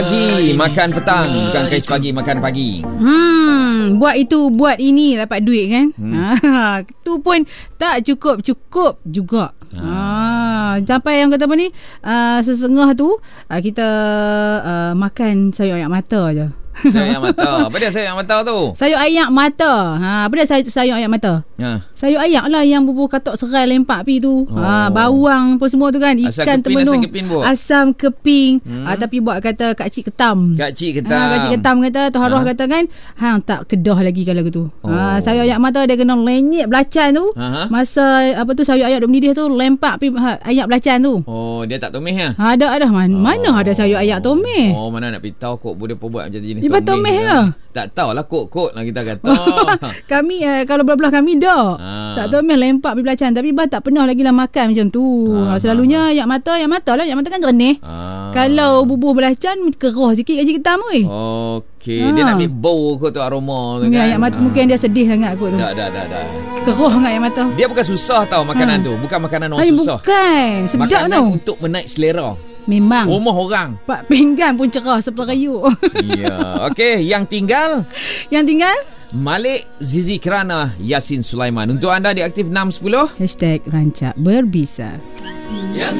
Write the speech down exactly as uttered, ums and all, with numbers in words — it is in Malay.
Pagi makan petang, bukan kais pagi makan pagi. Hmm, buat itu buat ini dapat duit kan? Hmm. Ha, tu pun tak cukup-cukup juga. Ha, sampai yang kata apa ni? Uh, sesengah tu uh, kita uh, makan sayur ayak mata je. Sayur ayak mata. Apa dia sayur ayak mata tu? Sayur ayak mata. Ha, apa dia sayur, sayur ayak mata? Ha. Sayur ayak lah yang bubur katok serai lempak pi tu. Oh. Ha, bawang apa semua tu kan. Ikan Asam keping, terpenuh. asam keping, Bu? Asam keping. Hmm. Ha, tapi buat kata Kak Cik ketam. Kak Cik ketam. Ha, Kak Cik ketam kata, Tuhan Roh Ha. kata kan, hang tak kedah lagi kalau gitu. Oh. Ha, sayur ayak mata dia kena lenyek belacan tu. Aha. Masa apa tu sayur ayak duk mendidih tu lempak pi ha, ayak belacan tu. Oh, dia tak tumis ya? Ha, ada ada mana, Oh. mana ada sayur ayak tomeh. Oh, mana nak beritahu kok boleh buat macam jenis Dia tomeh ke? Tak tahulah kok-kok lah kita kata. Kami uh, kalau belah-belah kami dah. Ah. Tak tahu memang lempak pi belacan tapi bah tak pernah lagi lah makan macam tu. Ah, Ha, selalunya ayak mata, ayak mata lah, ayak mata kan jernih. Ah. Kalau bubur belacan keruh sikit gaji ketam oi. Okey, dia Ah. nak ambil bau kot tu aroma tu Mungkin kan. ayak mata, Ah. mungkin dia sedih sangat kot tu. Dah dah dah dah. Keruh sangat ayak mata. Dia bukan susah tau makanan Ah. tu, bukan makanan orang Ay, susah. bukan. Sedap Makanan tau. untuk menaik selera. Memang. Rumah orang. Pak pinggan pun cerah seperayuk. Ya. Okey, yang tinggal Yang tinggal Malik Zizi Kirana Yasin Sulaiman. Untuk anda di Aktif enam sepuluh. Hashtag rancak berbisa. Yang